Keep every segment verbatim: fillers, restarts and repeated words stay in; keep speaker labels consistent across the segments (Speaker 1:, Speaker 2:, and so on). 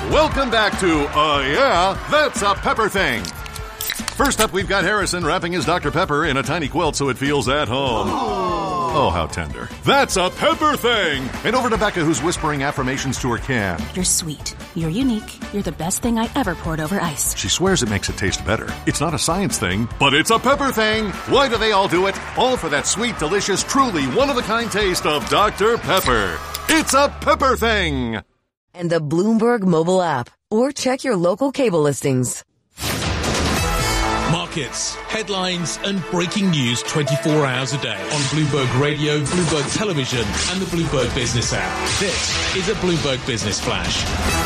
Speaker 1: Welcome back to, uh, yeah, That's a Pepper Thing. First up, we've got Harrison wrapping his Doctor Pepper in a tiny quilt so it feels at home. Oh, oh how tender. That's a Pepper Thing! And over to Becca, who's whispering affirmations to her can.
Speaker 2: You're sweet. You're unique. You're the best thing I ever poured over ice.
Speaker 1: She swears it makes it taste better. It's not a science thing, but it's a Pepper Thing! Why do they all do it? All for that sweet, delicious, truly one-of-a-kind taste of Doctor Pepper. It's a Pepper Thing!
Speaker 3: And the Bloomberg mobile app. Or check your local cable listings.
Speaker 4: Markets, headlines and breaking news twenty-four hours a day on Bloomberg Radio, Bloomberg Television and the Bloomberg Business app. This is a Bloomberg Business Flash.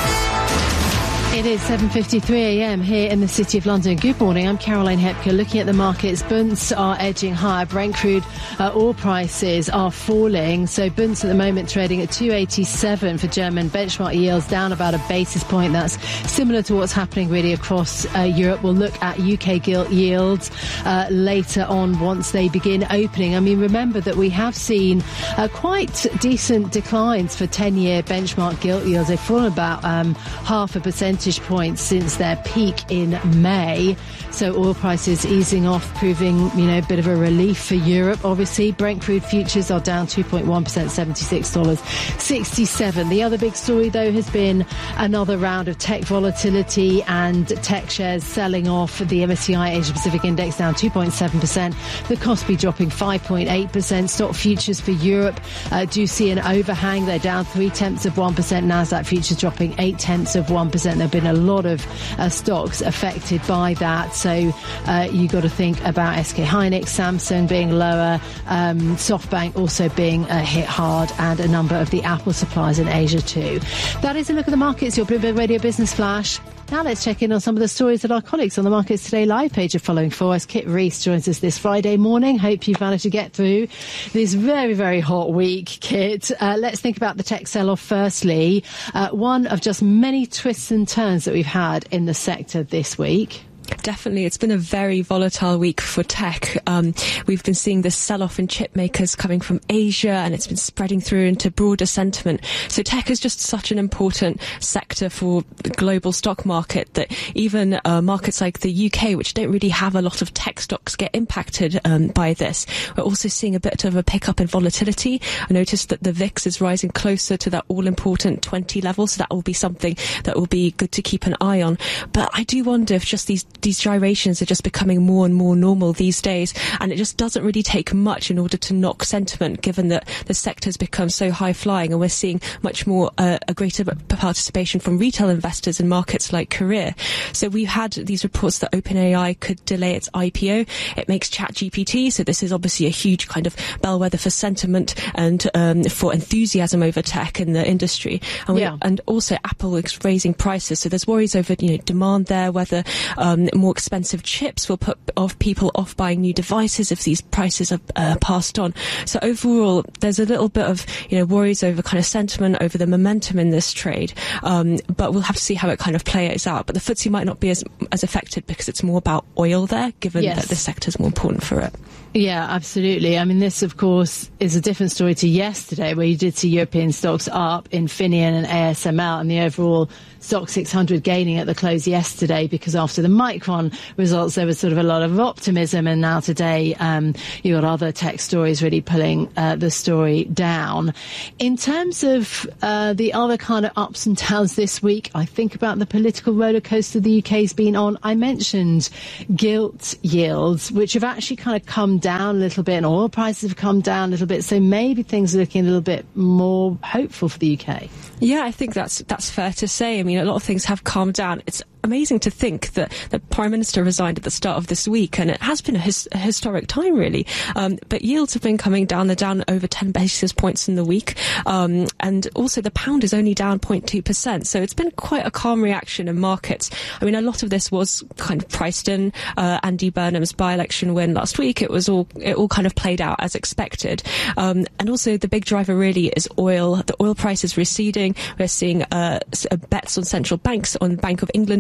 Speaker 5: It is seven fifty-three a.m. here in the City of London. Good morning, I'm Caroline Hepker. Looking at the markets, bunts are edging higher. Brent crude uh, oil prices are falling. So bunts at the moment trading at two eighty-seven for German benchmark yields, down about a basis point. That's similar to what's happening really across uh, Europe. We'll look at U K gilt yields uh, later on once they begin opening. I mean, remember that we have seen uh, quite decent declines for ten-year benchmark gilt yields. They've fallen about um, half a percentage points since their peak in May. So oil prices easing off, proving, you know, a bit of a relief for Europe. Obviously, Brent crude futures are down two point one percent, seventy-six dollars sixty-seven. The other big story, though, has been another round of tech volatility and tech shares selling off. The M S C I Asia Pacific Index down two point seven percent. The Kospi dropping five point eight percent. Stock futures for Europe uh, do see an overhang. They're down three tenths of one percent. Nasdaq futures dropping eight tenths of one percent. There have been a lot of uh, stocks affected by that. So uh, you got to think about S K Hynix, Samsung being lower, um, SoftBank also being uh, hit hard, and a number of the Apple suppliers in Asia too. That is a look at the markets, your Bloomberg Radio Business Flash. Now let's check in on some of the stories that our colleagues on the Markets Today live page are following for us. Kit Reese joins us this Friday morning. Hope you've managed to get through this very, very hot week, Kit. Uh, let's think about the tech sell-off firstly. Uh, one of just many twists and turns that we've had in the sector this week.
Speaker 6: Definitely. It's been a very volatile week for tech. Um, we've been seeing this sell-off in chip makers coming from Asia, and it's been spreading through into broader sentiment. So tech is just such an important sector for the global stock market that even uh, markets like the U K, which don't really have a lot of tech stocks, get impacted um, by this. We're also seeing a bit of a pickup in volatility. I noticed that the V I X is rising closer to that all-important twenty level, so that will be something that will be good to keep an eye on. But I do wonder if just these These gyrations are just becoming more and more normal these days, and it just doesn't really take much in order to knock sentiment, given that the sector's become so high-flying, and we're seeing much more uh, a greater participation from retail investors in markets like Korea. So we've had these reports that OpenAI could delay its I P O. It makes ChatGPT, so this is obviously a huge kind of bellwether for sentiment and um, for enthusiasm over tech in the industry. And, we,
Speaker 5: yeah.
Speaker 6: and also Apple is raising prices, so there's worries over, you know, demand there, whether um, more expensive chips will put off people off buying new devices if these prices are uh, passed on. So overall, there's a little bit of, you know, worries over kind of sentiment, over the momentum in this trade. Um, but we'll have to see how it kind of plays out. But the F T S E might not be as as affected because it's more about oil there, given yes. that the sector is more important for it.
Speaker 5: Yeah, absolutely. I mean, this, of course, is a different story to yesterday, where you did see European stocks up, Infineon and A S M L, and the overall stock six hundred gaining at the close yesterday, because after the Micron results, there was sort of a lot of optimism. And now today, um, you got other tech stories really pulling uh, the story down. In terms of uh, the other kind of ups and downs this week, I think about the political roller coaster the U K's been on. I mentioned gilt yields, which have actually kind of come down a little bit, and oil prices have come down a little bit. So maybe things are looking a little bit more hopeful for the U K.
Speaker 6: Yeah, I think that's that's fair to say. I mean, a lot of things have calmed down. It's amazing to think that the Prime Minister resigned at the start of this week, and it has been a, his, a historic time, really. Um, but yields have been coming down. They're down over ten basis points in the week. Um, and also the pound is only down zero point two percent. So it's been quite a calm reaction in markets. I mean, a lot of this was kind of priced in. Uh, Andy Burnham's by-election win last week, it was all, it all kind of played out as expected. Um, and also the big driver really is oil. The oil price is receding. We're seeing uh, bets on central banks, on Bank of England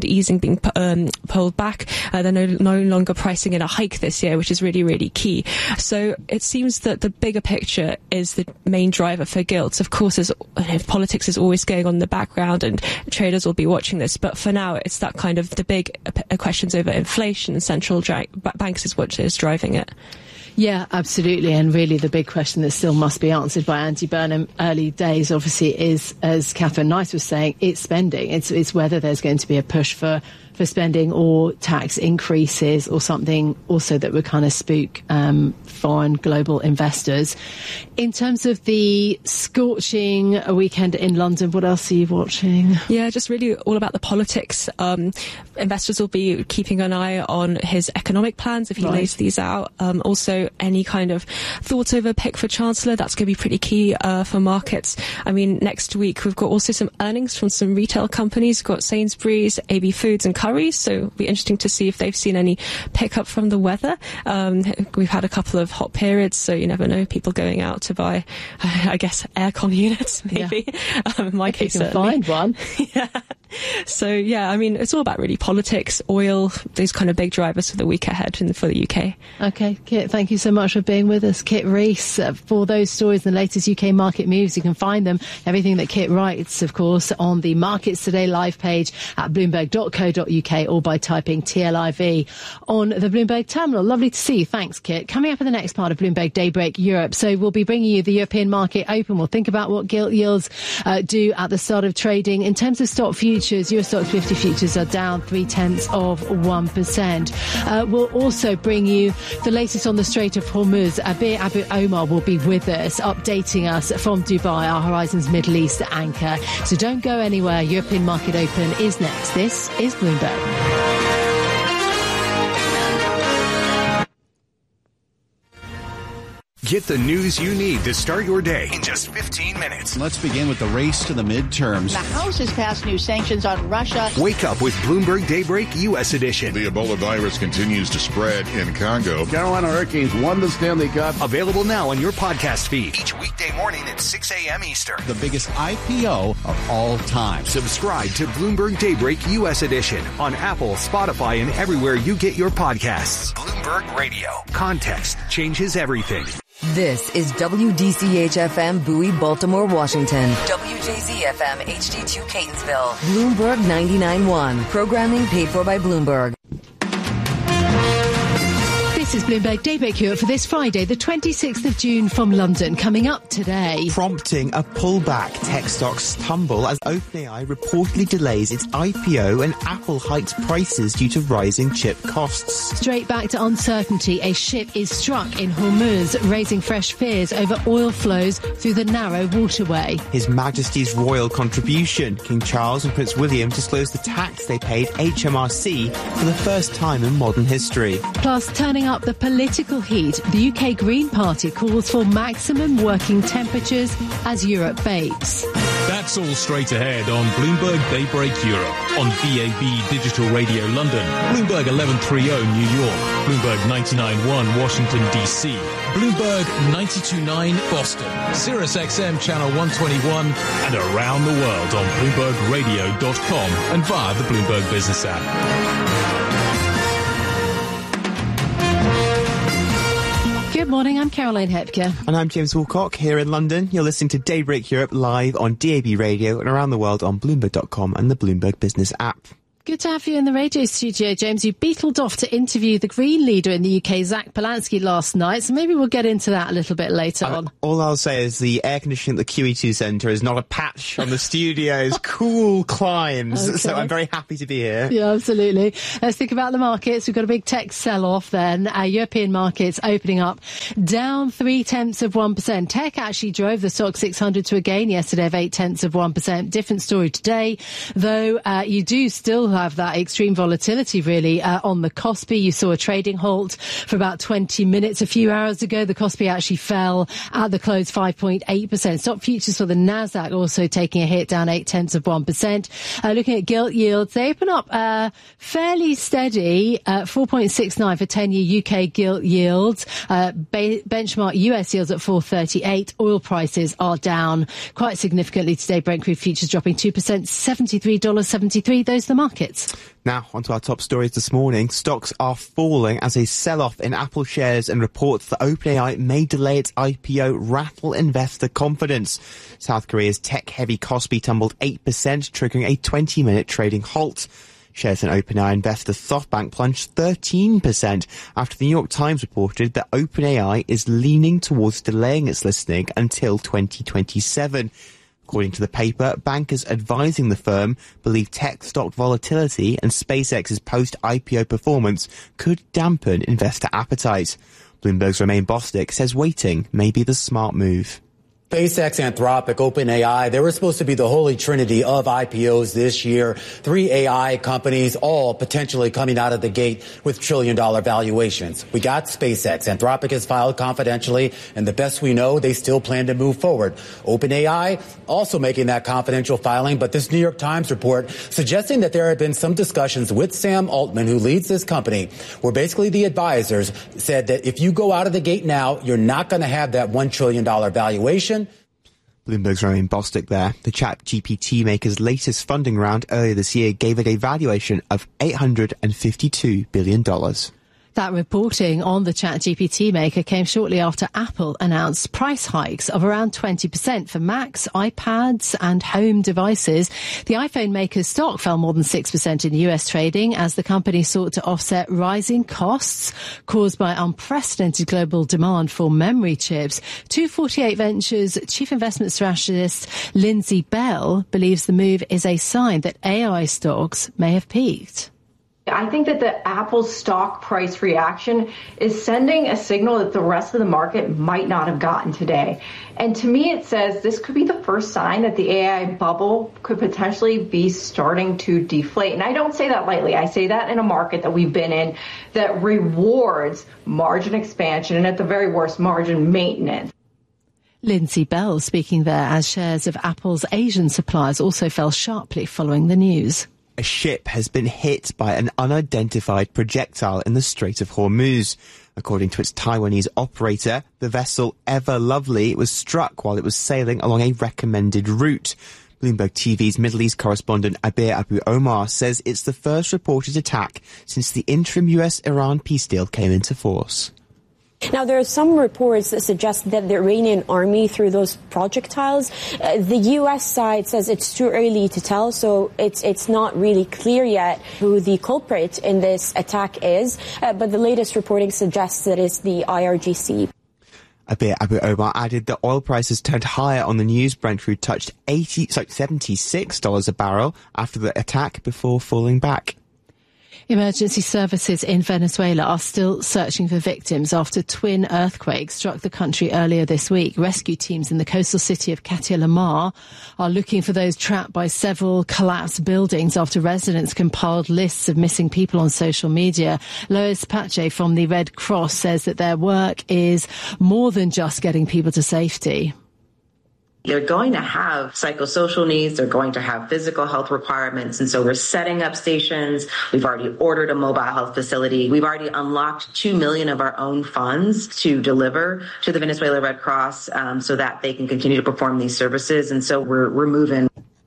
Speaker 6: easing being um, pulled back. Uh, they're no, no longer pricing in a hike this year, which is really, really key. So it seems that the bigger picture is the main driver for gilts. Of course, as, you know, politics is always going on in the background and traders will be watching this. But for now, it's that kind of the big uh, questions over inflation and central dra- banks is what is driving it.
Speaker 5: Yeah, absolutely. And really the big question that still must be answered by Andy Burnham early days, obviously, is, as Catherine Nice was saying, it's spending. It's, it's whether there's going to be a push for, for spending or tax increases or something also that would kind of spook um, foreign global investors. In terms of the scorching weekend in London, what else are you watching?
Speaker 6: Yeah, just really all about the politics. Um, investors will be keeping an eye on his economic plans if he right. lays these out. Um, also, any kind of thoughts over Pickford Chancellor, that's going to be pretty key uh, for markets. I mean, next week we've got also some earnings from some retail companies. We've got Sainsbury's, A B Foods and Currys, so it'll be interesting to see if they've seen any pickup from the weather. Um, we've had a couple of hot periods, so you never know, people going out to buy, I guess, aircon units, maybe. Yeah. Um, in my
Speaker 5: if
Speaker 6: case,
Speaker 5: you can find one.
Speaker 6: Yeah. So, yeah, I mean, it's all about really politics, oil, those kind of big drivers for the week ahead and for the U K.
Speaker 5: OK, Kit, thank you so much for being with us. Kit Rees, uh, for those stories, the latest U K market moves, you can find them, everything that Kit writes, of course, on the Markets Today live page at bloomberg dot co dot uk or by typing T L I V on the Bloomberg terminal. Lovely to see you. Thanks, Kit. Coming up in the next part of Bloomberg Daybreak Europe. So we'll be bringing you the European market open. We'll think about what gilt yields uh, do at the start of trading. In terms of stock futures, Euro Stoxx fifty futures are down three tenths of one percent. Uh, we'll also bring you the latest on the Strait of Hormuz. Abir Abu Omar will be with us, updating us from Dubai, our Horizons Middle East anchor. So don't go anywhere. European market open is next. This is Bloomberg.
Speaker 7: Get the news you need to start your day in just fifteen minutes.
Speaker 8: Let's begin with the race to the midterms.
Speaker 9: The House has passed new sanctions on Russia.
Speaker 7: Wake up with Bloomberg Daybreak U S edition.
Speaker 10: The Ebola virus continues to spread in Congo.
Speaker 11: Carolina Hurricanes won the Stanley Cup.
Speaker 7: Available now on your podcast feed. Each weekday morning at six a.m. Eastern.
Speaker 8: The biggest I P O of all time.
Speaker 7: Subscribe to Bloomberg Daybreak U S edition on Apple, Spotify, and everywhere you get your podcasts. Bloomberg Radio. Context changes everything.
Speaker 3: This is W D C H F M Bowie, Baltimore, Washington. W J Z F M H D two Catonsville. Bloomberg ninety-nine point one. Programming paid for by Bloomberg.
Speaker 5: This is Bloomberg Daybreak Europe for this Friday, the twenty-sixth of June from London. Coming up today.
Speaker 12: Prompting a pullback, tech stocks tumble as OpenAI reportedly delays its I P O and Apple hikes prices due to rising chip costs.
Speaker 5: Straight back to uncertainty, a ship is struck in Hormuz, raising fresh fears over oil flows through the narrow waterway.
Speaker 12: His Majesty's royal contribution. King Charles and Prince William disclosed the tax they paid H M R C for the first time in modern history.
Speaker 5: Plus, turning up the political heat, the U K Green Party calls for maximum working temperatures as Europe bakes.
Speaker 4: That's all straight ahead on Bloomberg Daybreak Europe on D A B Digital Radio London, Bloomberg eleven thirty New York, Bloomberg ninety-nine point one Washington D C, Bloomberg ninety-two point nine Boston, Sirius X M Channel one twenty-one, and around the world on Bloomberg Radio dot com and via the Bloomberg Business app.
Speaker 5: Good morning, I'm Caroline Hepker.
Speaker 12: And I'm James Woolcock here in London. You're listening to Daybreak Europe live on D A B Radio and around the world on Bloomberg dot com and the Bloomberg Business app.
Speaker 5: Good to have you in the radio studio, James. You beetled off to interview the Green leader in the U K, Zach Polanski, last night, so maybe we'll get into that a little bit later uh, on.
Speaker 12: All I'll say is the air conditioning at the Q E two Centre is not a patch on the studio's cool climbs, okay. So I'm very happy to be here.
Speaker 5: Yeah, absolutely. Let's think about the markets. We've got a big tech sell-off then. Our European markets opening up down three-tenths of one percent. Tech actually drove the Stoxx six hundred to a gain yesterday of eight-tenths of one percent. Different story today, though uh, you do still have that extreme volatility really uh, on the Kospi. You saw a trading halt for about twenty minutes a few hours ago. The Kospi actually fell at the close five point eight percent. Stock futures for the Nasdaq also taking a hit, down eight tenths of one percent. Uh, looking at gilt yields, they open up uh, fairly steady, uh, four point six nine for ten-year U K gilt yields. Uh, be- benchmark U S yields at four thirty-eight. Oil prices are down quite significantly today. Brent crude futures dropping two percent, seventy-three dollars seventy-three. Those are the markets. markets.
Speaker 12: Now, onto our top stories this morning. Stocks are falling as a sell-off in Apple shares and reports that OpenAI may delay its I P O rattle investor confidence. South Korea's tech-heavy Kospi tumbled eight percent, triggering a twenty-minute trading halt. Shares in OpenAI investor SoftBank plunged thirteen percent after the New York Times reported that OpenAI is leaning towards delaying its listing until twenty twenty-seven. According to the paper, bankers advising the firm believe tech stock volatility and SpaceX's post-I P O performance could dampen investor appetite. Bloomberg's Romain Bostic says waiting may be the smart move.
Speaker 13: SpaceX, Anthropic, OpenAI, they were supposed to be the holy trinity of I P Os this year. Three A I companies, all potentially coming out of the gate with trillion-dollar valuations. We got SpaceX. Anthropic has filed confidentially, and the best we know, they still plan to move forward. OpenAI also making that confidential filing, but this New York Times report suggesting that there have been some discussions with Sam Altman, who leads this company, where basically the advisors said that if you go out of the gate now, you're not going to have that one trillion dollars valuation.
Speaker 12: Bloomberg's Romain Bostic there. The ChatGPT maker's latest funding round earlier this year gave it a valuation of eight hundred fifty-two billion dollars.
Speaker 5: That reporting on the ChatGPT maker came shortly after Apple announced price hikes of around twenty percent for Macs, iPads and home devices. The iPhone maker's stock fell more than six percent in U S trading as the company sought to offset rising costs caused by unprecedented global demand for memory chips. two forty-eight Ventures chief investment strategist Lindsay Bell believes the move is a sign that A I stocks may have peaked.
Speaker 14: I think that the Apple stock price reaction is sending a signal that the rest of the market might not have gotten today. And to me, it says this could be the first sign that the A I bubble could potentially be starting to deflate. And I don't say that lightly. I say that in a market that we've been in that rewards margin expansion and at the very worst, margin maintenance.
Speaker 5: Lindsay Bell speaking there as shares of Apple's Asian suppliers also fell sharply following the news.
Speaker 12: A ship has been hit by an unidentified projectile in the Strait of Hormuz. According to its Taiwanese operator, the vessel Ever Lovely was struck while it was sailing along a recommended route. Bloomberg T V's Middle East correspondent Abir Abu Omar says it's the first reported attack since the interim U S Iran peace deal came into force.
Speaker 15: Now, there are some reports that suggest that the Iranian army threw those projectiles. Uh, the U S side says it's too early to tell, so it's it's not really clear yet who the culprit in this attack is. Uh, but the latest reporting suggests that it's the I R G C.
Speaker 12: Abir Abu Omar added that oil prices turned higher on the news. Brent crude touched eighty, sorry, seventy-six dollars a barrel after the attack before falling back.
Speaker 5: Emergency services in Venezuela are still searching for victims after twin earthquakes struck the country earlier this week. Rescue teams in the coastal city of Catia-La-Mar are looking for those trapped by several collapsed buildings after residents compiled lists of missing people on social media. Lois Pache from the Red Cross says that their work is more than just getting people to safety.
Speaker 16: They're going to have psychosocial needs. They're going to have physical health requirements. And so we're setting up stations. We've already ordered a mobile health facility. We've already unlocked two million of our own funds to deliver to the Venezuela Red Cross um, so that they can continue to perform these services. And so we're, we're moving.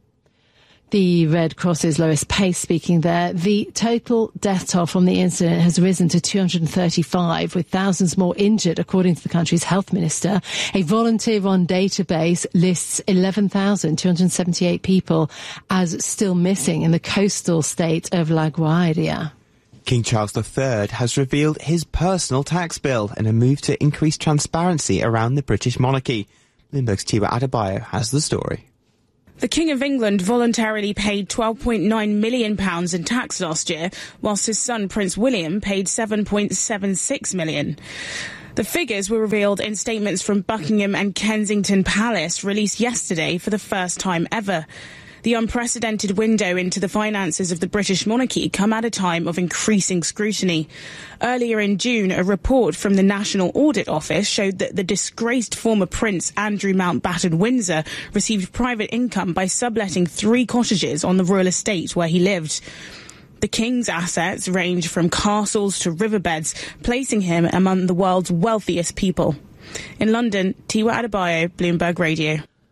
Speaker 5: The Red Cross's Lois Pace speaking there. The total death toll from the incident has risen to two hundred thirty-five, with thousands more injured, according to the country's health minister. A volunteer-run database lists eleven thousand two hundred seventy-eight people as still missing in the coastal state of La Guaira.
Speaker 12: King Charles the Third has revealed his personal tax bill in a move to increase transparency around the British monarchy. Bloomberg's Tiwa Adebayo has the story.
Speaker 17: The King of England voluntarily paid twelve point nine million pounds in tax last year, whilst his son Prince William paid seven point seven six million pounds. The figures were revealed in statements from Buckingham and Kensington Palace released yesterday for the first time ever. The unprecedented window into the finances of the British monarchy come at a time of increasing scrutiny. Earlier in June, a report from the National Audit Office showed that the disgraced former Prince Andrew Mountbatten Windsor received private income by subletting three cottages on the royal estate where he lived. The King's assets range from castles to riverbeds, placing him among the world's wealthiest people. In London, Tiwa Adebayo, Bloomberg Radio.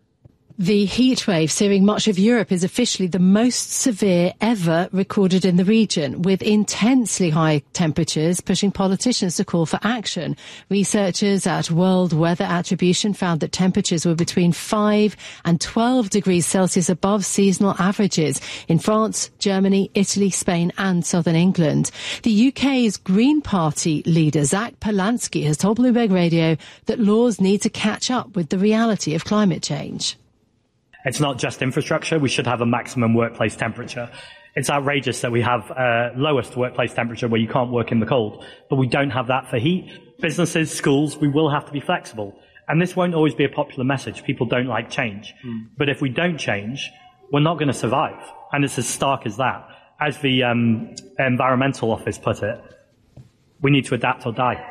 Speaker 5: The heat wave searing much of Europe is officially the most severe ever recorded in the region, with intensely high temperatures pushing politicians to call for action. Researchers at World Weather Attribution found that temperatures were between five and twelve degrees Celsius above seasonal averages in France, Germany, Italy, Spain and southern England. The U K's Green Party leader, Zach Polanski, has told Bloomberg Radio that laws need to catch up with the reality of climate change.
Speaker 18: It's not just infrastructure. We should have a maximum workplace temperature. It's outrageous that we have uh, lowest workplace temperature where you can't work in the cold, but we don't have that for heat. Businesses, schools, we will have to be flexible. And this won't always be a popular message. People don't like change. Mm. But if we don't change, we're not going to survive. And it's as stark as that. As the um, Environmental Office put it, we need to adapt or die.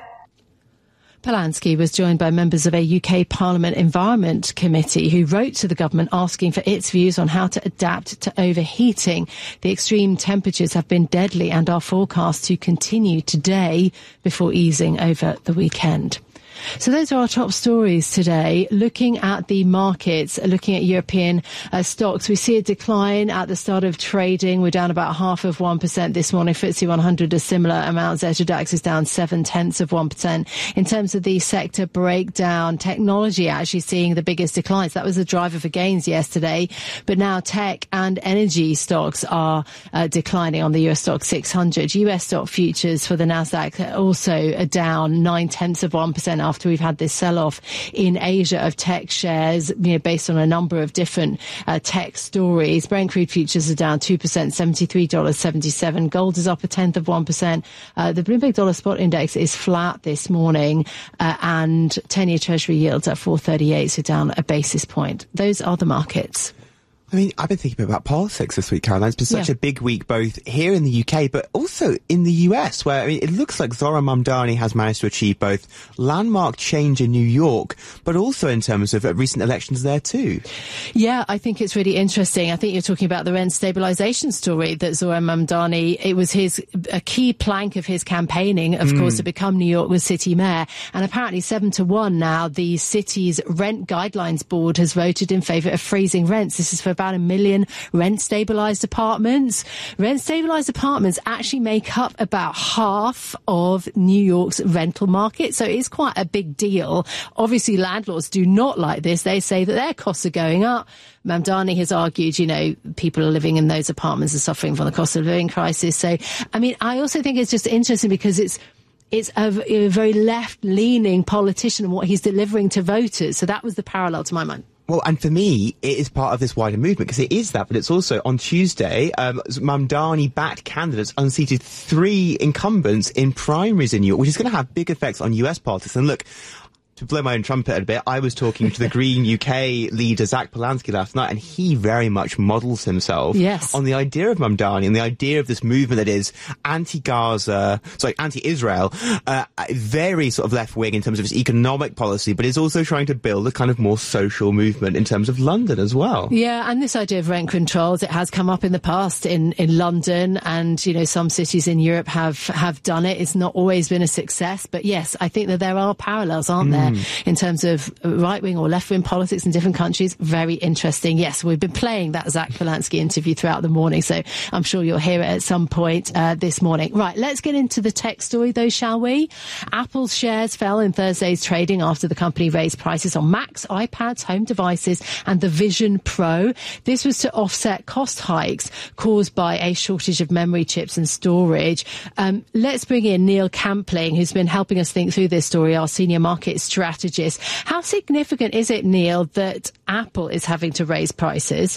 Speaker 5: Polanski was joined by members of a U K Parliament Environment Committee who wrote to the government asking for its views on how to adapt to overheating. The extreme temperatures have been deadly and are forecast to continue today before easing over the weekend. So those are our top stories today. Looking at the markets, looking at European uh, stocks, we see a decline at the start of trading. We're down about half of one percent this morning. F T S E one hundred a similar amount. Zeta DAX is down seven tenths of one percent. In terms of the sector breakdown, technology actually seeing the biggest declines. That was the driver for gains yesterday. But now tech and energy stocks are uh, declining on the U S stock six hundred. U S stock futures for the Nasdaq also are down nine tenths of one percent after we've had this sell-off in Asia of tech shares, you know, based on a number of different uh, tech stories. Brent crude futures are down two percent, seventy-three dollars seventy-seven. Gold is up a tenth of one percent. Uh, the Bloomberg Dollar Spot Index is flat this morning, uh, and ten-year Treasury yields at four thirty-eight, so down a basis point. Those are the markets.
Speaker 12: I mean, I've been thinking about politics this week, Caroline. It's been such
Speaker 5: yeah.
Speaker 12: a big week, both here in the U K, but also in the U S, where I mean, it looks like Zohran Mamdani has managed to achieve both landmark change in New York, but also in terms of uh, recent elections there too.
Speaker 5: Yeah, I think it's really interesting. I think you're talking about the rent stabilisation story that Zohran Mamdani, it was his a key plank of his campaigning, of mm. course, to become New York was city mayor. And apparently seven to one now, the city's rent guidelines board has voted in favour of freezing rents. This is for about a million rent stabilised apartments. Rent stabilised apartments actually make up about half of New York's rental market, so it's quite a big deal. Obviously, landlords do not like this. They say that their costs are going up. Mamdani has argued, you know, people are living in those apartments are suffering from the cost of living crisis. So, I mean, I also think it's just interesting because it's It's a, a very left-leaning politician and what he's delivering to voters. So that was the parallel to my mind.
Speaker 12: Well, and for me, it is part of this wider movement because it is that, but it's also on Tuesday, um, Mamdani-backed candidates unseated three incumbents in primaries in New York, which is going to have big effects on U S politics. And look, to blow my own trumpet a bit, I was talking to the Green U K leader, Zach Polanski, last night, and he very much models himself
Speaker 5: yes.
Speaker 12: on the idea of Mamdani and the idea of this movement that is anti-Gaza, sorry, anti-Israel, uh, very sort of left-wing in terms of its economic policy, but is also trying to build a kind of more social movement in terms of London as well.
Speaker 5: Yeah, and this idea of rent controls, it has come up in the past in, in London, and, you know, some cities in Europe have, have done it. It's not always been a success, but yes, I think that there are parallels, aren't mm. there? In terms of right-wing or left-wing politics in different countries. Very interesting. Yes, we've been playing that Zach Polanski interview throughout the morning, so I'm sure you'll hear it at some point uh, this morning. Right, let's get into the tech story though, shall we? Apple's shares fell in Thursday's trading after the company raised prices on Macs, iPads, home devices and the Vision Pro. This was to offset cost hikes caused by a shortage of memory chips and storage. Um, let's bring in Neil Campling, who's been helping us think through this story, our senior market strategist. Strategist. How significant is it, Neil, that Apple is having to raise prices?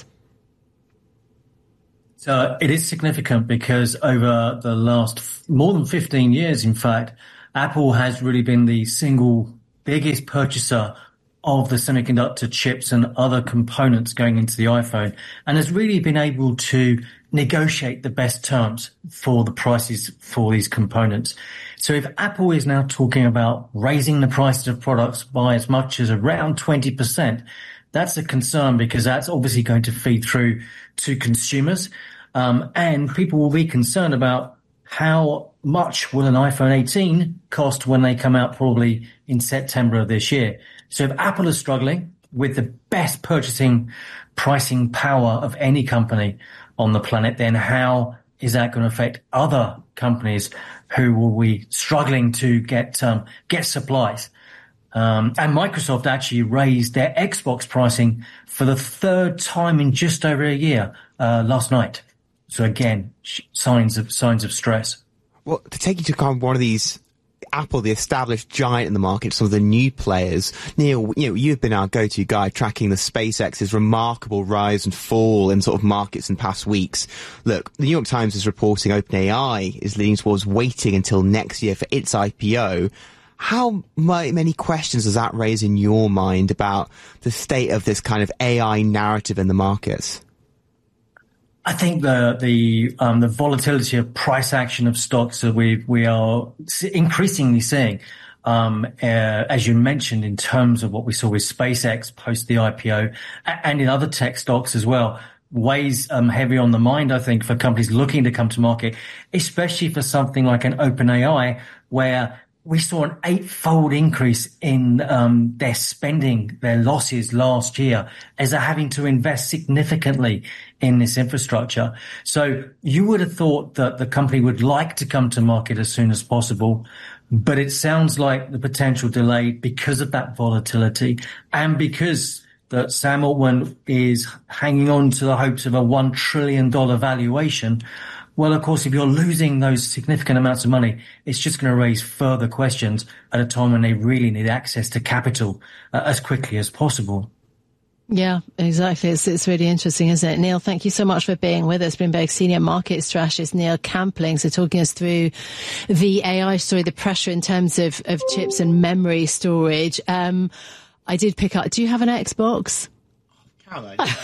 Speaker 19: So it is significant because over the last f- more than fifteen years, in fact, Apple has really been the single biggest purchaser of the semiconductor chips and other components going into the iPhone, and has really been able to negotiate the best terms for the prices for these components. So if Apple is now talking about raising the prices of products by as much as around twenty percent, that's a concern because that's obviously going to feed through to consumers. Um, and people will be concerned about how much will an iPhone eighteen cost when they come out probably in September of this year. So if Apple is struggling, with the best purchasing pricing power of any company on the planet, then how is that going to affect other companies who will be struggling to get um, get supplies? Um, and Microsoft actually raised their Xbox pricing for the third time in just over a year uh, last night. So again, sh- signs of signs of stress.
Speaker 12: Well, to take you to kind of one of these, Apple, the established giant in the market, some of the new players. Neil, you know, you've been our go-to guy tracking the SpaceX's remarkable rise and fall in sort of markets in past weeks. Look, the New York Times is reporting OpenAI is leaning towards waiting until next year for its I P O. How many questions does that raise in your mind about the state of this kind of A I narrative in the markets?
Speaker 19: I think the the um, the volatility of price action of stocks that we we are increasingly seeing, um, uh, as you mentioned, in terms of what we saw with SpaceX post the I P O, and in other tech stocks as well, weighs um, heavy on the mind. I think for companies looking to come to market, especially for something like an OpenAI, where we saw an eightfold increase in um, their spending, their losses last year, as they're having to invest significantly in this infrastructure. So you would have thought that the company would like to come to market as soon as possible, but it sounds like the potential delay because of that volatility and because that Sam Altman is hanging on to the hopes of a one trillion dollars valuation. Well, of course, if you're losing those significant amounts of money, it's just going to raise further questions at a time when they really need access to capital uh, as quickly as possible.
Speaker 5: Yeah, exactly. It's, it's really interesting, isn't it? Neil, thank you so much for being with us. Bloomberg Senior Market Strategist Neil Campling, so talking us through the A I story, the pressure in terms of, of chips and memory storage. Um, I did pick up, do you have an Xbox?
Speaker 12: Caroline, no.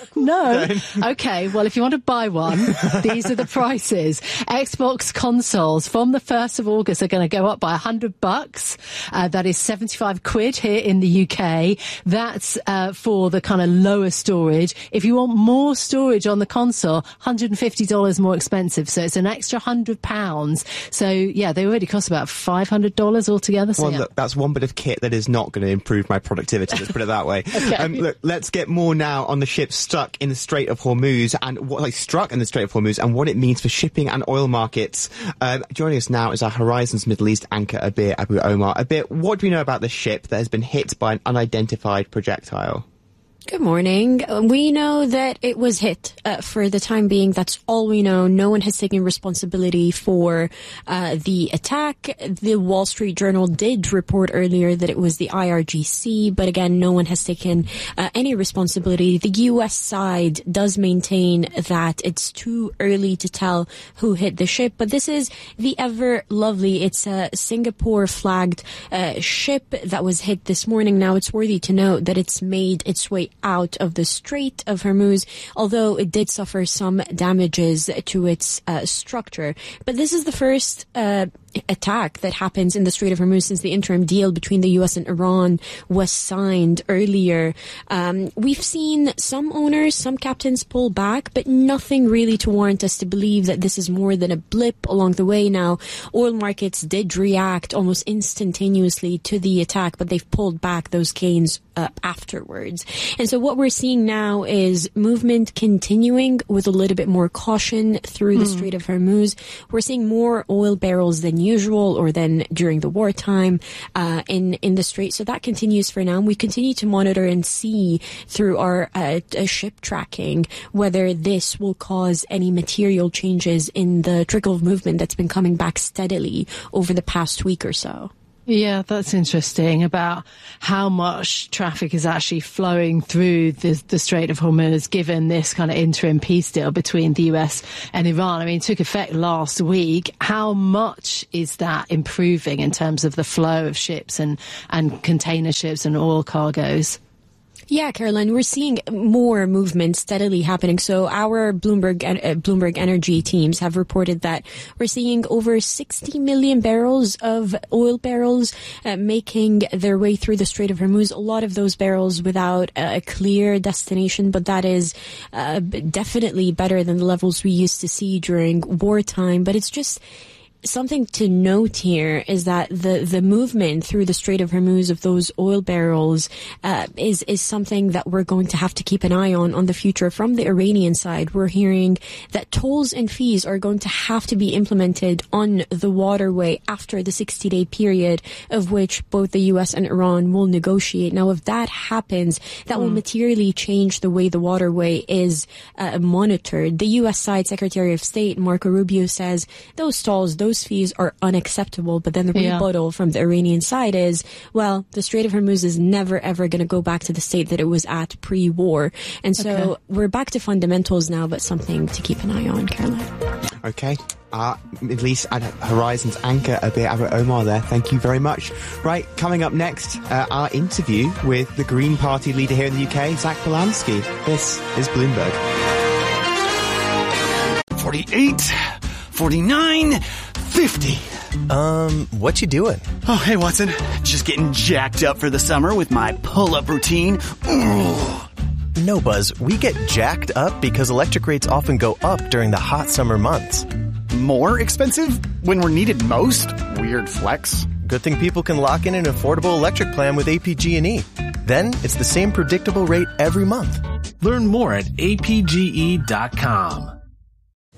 Speaker 5: No. Okay. Well, if you want to buy one, these are the prices. Xbox consoles from the first of August are going to go up by a hundred bucks. Uh, that is seventy-five quid here in the U K. That's, uh, for the kind of lower storage. If you want more storage on the console, one hundred fifty dollars more expensive. So it's an extra hundred pounds. So yeah, they already cost about five hundred dollars altogether. So,
Speaker 12: well,
Speaker 5: yeah.
Speaker 12: Look, that's one bit of kit that is not going to improve my productivity. Let's put it that way.
Speaker 5: Okay.
Speaker 12: Um, look, let's get more now on the ship stuck in the Strait of Hormuz and what like struck in the Strait of Hormuz and what it means for shipping and oil markets. Um, joining us now is our Horizons Middle East anchor Abir Abu Omar. Abir, what do we know about the ship that has been hit by an unidentified projectile?
Speaker 15: Good morning. We know that it was hit uh, for the time being. That's all we know. No one has taken responsibility for uh, the attack. The Wall Street Journal did report earlier that it was the I R G C, but again, no one has taken uh, any responsibility. The U S side does maintain that it's too early to tell who hit the ship, but this is the Ever Lovely. It's a Singapore flagged uh, ship that was hit this morning. Now, it's worthy to note that it's made its way out of the Strait of Hormuz, although it did suffer some damages to its uh, structure. But this is the first uh, attack that happens in the Strait of Hormuz since the interim deal between the U S and Iran was signed earlier. Um, we've seen some owners, some captains pull back, but nothing really to warrant us to believe that this is more than a blip along the way. Now, oil markets did react almost instantaneously to the attack, but they've pulled back those gains uh, afterwards. And so what we're seeing now is movement continuing with a little bit more caution through the mm. Strait of Hormuz. We're seeing more oil barrels than usual or than during the wartime uh, in, in the Strait. So that continues for now. We continue to monitor and see through our uh, ship tracking whether this will cause any material changes in the trickle of movement that's been coming back steadily over the past week or so.
Speaker 5: Yeah, that's interesting about how much traffic is actually flowing through the, the Strait of Hormuz, given this kind of interim peace deal between the U S and Iran. I mean, it took effect last week. How much is that improving in terms of the flow of ships and, and container ships and oil cargoes?
Speaker 15: Yeah, Caroline, we're seeing more movement steadily happening. So our Bloomberg uh, Bloomberg Energy teams have reported that we're seeing over sixty million barrels of oil barrels uh, making their way through the Strait of Hormuz. A lot of those barrels without a clear destination, but that is uh, definitely better than the levels we used to see during wartime. But it's just something to note here is that the, the movement through the Strait of Hormuz of those oil barrels uh, is, is something that we're going to have to keep an eye on on the future. From the Iranian side, we're hearing that tolls and fees are going to have to be implemented on the waterway after the sixty-day period of which both the U S and Iran will negotiate. Now, if that happens, that mm. will materially change the way the waterway is uh, monitored. The U S side, Secretary of State Marco Rubio says those tolls, those fees are unacceptable. But then the yeah. rebuttal from the Iranian side is, well, the Strait of Hormuz is never, ever going to go back to the state that it was at pre-war. And so okay. we're back to fundamentals now, but something to keep an eye on, Caroline.
Speaker 12: Okay. Uh, at least at Horizon's anchor, Abir Abu Omar there. Thank you very much. Right, coming up next, uh, our interview with the Green Party leader here in the U K, Zach Polanski. This is Bloomberg.
Speaker 20: forty-eight, forty-nine, fifty.
Speaker 21: Um, what you doing?
Speaker 20: Oh, hey, Watson. Just getting jacked up for the summer with my pull-up routine. Ooh.
Speaker 21: No, Buzz, we get jacked up because electric rates often go up during the hot summer months.
Speaker 20: More expensive when we're needed most? Weird flex.
Speaker 21: Good thing people can lock in an affordable electric plan with A P G and E. Then it's the same predictable rate every month.
Speaker 22: Learn more at A P G E dot com.